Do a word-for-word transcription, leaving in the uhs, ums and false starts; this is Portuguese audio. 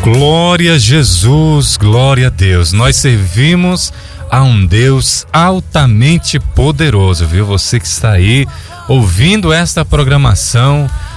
Glória a Jesus, glória a Deus. Nós servimos a um Deus altamente poderoso, viu? Você que está aí ouvindo esta programação,